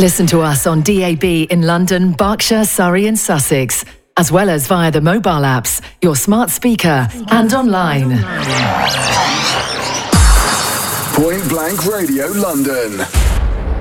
Listen to us on DAB in London, Berkshire, Surrey and Sussex, as well as via the mobile apps, your smart speaker and online. Point Blank Radio London.